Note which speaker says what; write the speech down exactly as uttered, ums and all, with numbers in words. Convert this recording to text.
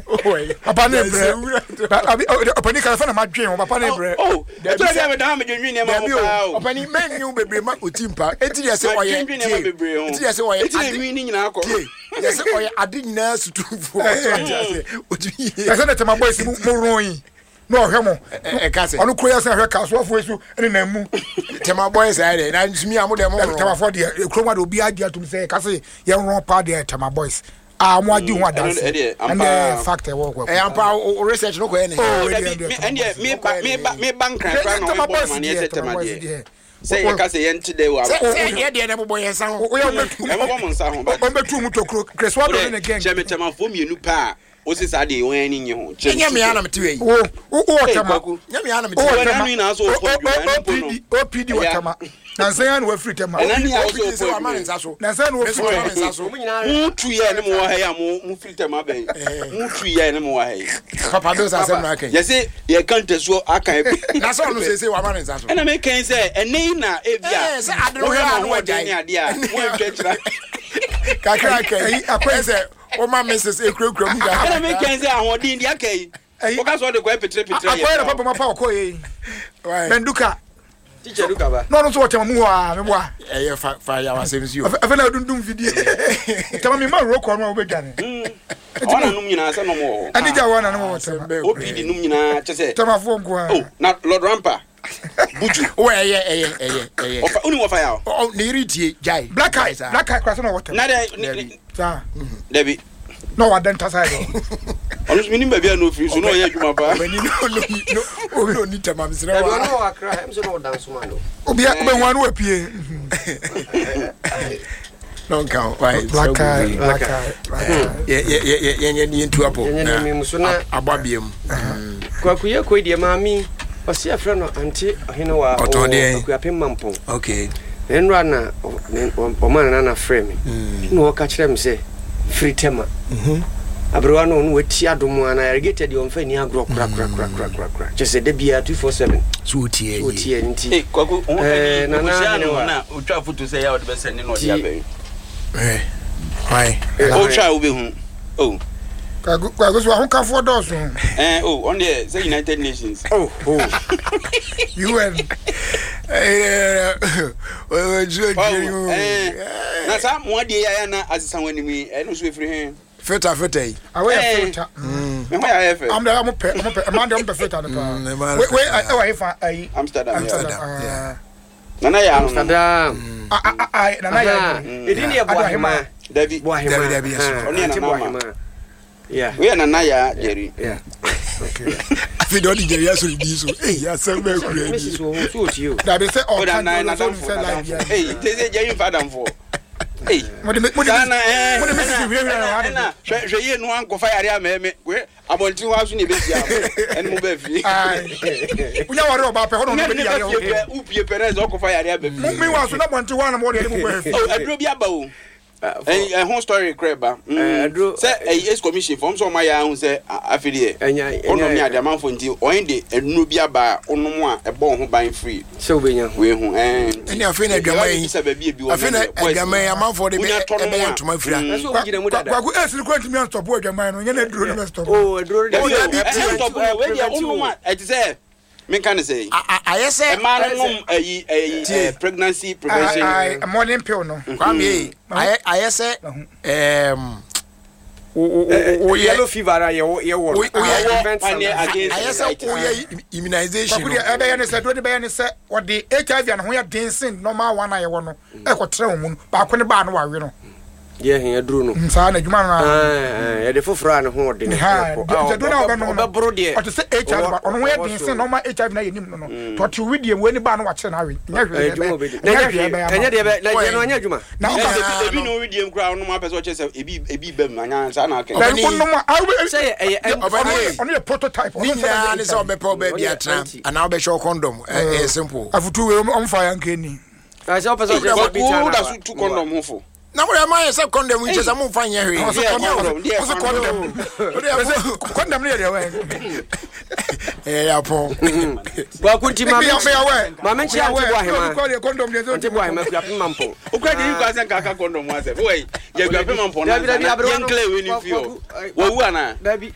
Speaker 1: Oi. Papa ne bre. Abi opani ka fa na madwen papa ne bre.
Speaker 2: Oh. E to dey da me dwen ne ma mo.
Speaker 1: Opani menyu bebre ma otimpa. Enti dey say oye. Enti dey say oye.
Speaker 2: Enti dey nwi ni nyina akọ.
Speaker 1: Dey say oye ade nyina sutufo. Oti. Ese na tema boys mu roin. No hwemo e ka se onu kroya se hwe kasofo esu ene na mu tema boys ade na nsumi amode mo tema for de kroma de obi ade atum se ka se ye ron pa de tema boys ah mo adi ho adanse and the fact e work work e ampa research no ko ene
Speaker 2: ene me me me bank kran na mo man ye tema de say ye ka se ye nti de wa
Speaker 1: say ye de na bo ye san ho o ye betu
Speaker 2: e mo mo nsan ho ba
Speaker 1: o betu mu to kro kreswa do ne gang
Speaker 2: je me tema fo mienu pa o se sa de won ani nye ho
Speaker 1: nya me ana mete we o o tema nya me ana mete
Speaker 2: we na nu na so o
Speaker 1: o pd o tema na say na we free tema
Speaker 2: na ni aso o
Speaker 1: so amane nsa so na say na we free tema nsa so
Speaker 2: mu tu ye ne mo wa ha ya mo mu free tema ben mu tu ye ne mo wa ha
Speaker 1: papa do sa sem na kan
Speaker 2: ye say ye kan teso akan
Speaker 1: na so no say say wa amane nsa so
Speaker 2: na me kan say ene na evia
Speaker 1: eh say adro ya no
Speaker 2: ade ni ade a mo twetira
Speaker 1: kakra kai akwese o ma missus ekrekura mu ga
Speaker 2: na me kan say ahodin dia kai o ka so de ko epitre pitre ye
Speaker 1: akwere papa mapa ko ye menduka
Speaker 2: teacher duka ba
Speaker 1: no no so watema mu wa me boa
Speaker 2: eh fa fa ya wasemsi o
Speaker 1: afa na dundum video tama me ma ro ko no we gane
Speaker 2: ona num nyina se no mo
Speaker 1: ani ja wana no mo tema
Speaker 2: o pidi num nyina che se
Speaker 1: tama fo nko
Speaker 2: oh na Lord Rampa buju
Speaker 1: o eye eye eye eye
Speaker 2: ofa uni wo fa ya
Speaker 1: o ne iritie jai black eye black eye kwaso no water
Speaker 2: na de
Speaker 1: sa
Speaker 2: debi
Speaker 1: no wa denta side
Speaker 2: onu mi ni ba bia no free so no ye adwuma pa
Speaker 1: mani no no o no ni tema misre wa
Speaker 3: no akra em so no dance man no
Speaker 1: obi be wan wa pie no count why
Speaker 3: black eye black eye
Speaker 1: ye ye ye ye ni ntu apo
Speaker 3: ye ni mi so na
Speaker 1: ababiem
Speaker 3: kwakuye ko die mami osi afra no anti ohene wa kwakuapem mampon
Speaker 1: okay
Speaker 3: enra na o man na na frame no wo ka kire me say free tema mhm abrewa no no wati adomo ana irrigated on fa ni agro kra kra kra kra kra kra just the bia two four seven
Speaker 1: so tie
Speaker 3: so tie nti
Speaker 2: eh kwaku eh na na na utwa foto say ya wo be send no dia be
Speaker 1: eh why
Speaker 2: o try wo be hu oh
Speaker 1: kwaku kwaku so ahun kan for doors
Speaker 2: eh oh on the say United Nations
Speaker 1: oh oh U N eh o jo jo
Speaker 2: na sa mo ade ya na asesa wanimi eh no so efiri he
Speaker 1: feta feta yi awe ya feta
Speaker 2: mm me ho ya fe
Speaker 1: am da am pe am pe am da am pe feta na pa we we e wa ifa ai
Speaker 2: Amsterdam
Speaker 1: Amsterdam yeah
Speaker 2: nana ya
Speaker 3: Amsterdam
Speaker 1: ah ah nana ya
Speaker 3: edini ya bo ahema
Speaker 2: David
Speaker 1: bo ahema David yes
Speaker 2: oni na mama
Speaker 3: yeah
Speaker 2: we nana ya Jerry
Speaker 3: yeah
Speaker 1: okay video di Jerry so di so eh ya se me kure
Speaker 3: ni so so ti o
Speaker 1: da be say all
Speaker 2: time
Speaker 1: na
Speaker 2: so
Speaker 1: say live
Speaker 2: eh te say Jerry father for eh
Speaker 1: mo de mo de
Speaker 2: eh
Speaker 1: mo de message we we
Speaker 2: na hwe hwe ye no anko fa yare ameme we abonti ho aso ne be sia en mo ba fi
Speaker 1: unya ware oba pe ho no be yare ho
Speaker 2: upie perez okofa yare abafi
Speaker 1: mi wa so na bonti ho na mo de mo ba fi
Speaker 2: oh adro bi aba o eh whole story creba adro say eh commission form so ma ya hu say afide e ono mi adaman fo nti oyin de enu bi aba onom a e bo ho ban free
Speaker 3: se obenya
Speaker 2: we hu eh
Speaker 1: eni afi na adwaman yi afi na adwaman aman fo de be e be ntoma fira kwaku esiri kwenti mi stop adwaman no nyana adro no stop
Speaker 3: oh adro
Speaker 2: de stop we dia onom a e say me can say
Speaker 1: I say
Speaker 2: a man a a pregnancy prevention
Speaker 1: a morning pill no
Speaker 3: kwame I I say um o yellow fever ye ye wo
Speaker 1: I say o immunization no e be ye ne say do de be ye ne say o de H I V and ho ya densin normal one aye wo no e ko tre mu ba ko ne ba no wa we no
Speaker 3: ye hen aduru no
Speaker 1: nsa na djuma na
Speaker 3: eh ye de foforo na ho de ne
Speaker 1: ko ah do na obe no
Speaker 3: be bro de
Speaker 1: o to say H I V ba ono ho ya densin normal H I V na ye nim no no to to we de we ni ba no wa kire na we nya hwe
Speaker 3: enya de be na ye no nya djuma
Speaker 1: na
Speaker 2: e bi no we de nkura ono ma pese o chese e bi e bi bam anya sa na ka
Speaker 1: e no ma
Speaker 3: say e
Speaker 1: ono ye prototype
Speaker 4: ono na ni so be po ba bi atra ana o be show condom e simple
Speaker 1: afutu we on fire nkeni
Speaker 3: I say o pese o chese bi
Speaker 2: ta na su condom ho fo
Speaker 4: na mo ma say condom which is am fan ye hwe
Speaker 1: also condom condom ne dey we
Speaker 4: eh ya po
Speaker 3: ba kunti ma ma men chi
Speaker 1: anti
Speaker 3: bo ahema
Speaker 1: condom dey
Speaker 3: anti bo ahema fiapem mampo
Speaker 2: o kwa dey kwa say kaka condom wa say we ye fiapem mampo na ye nkle we ni fio wo wu ana
Speaker 3: dabi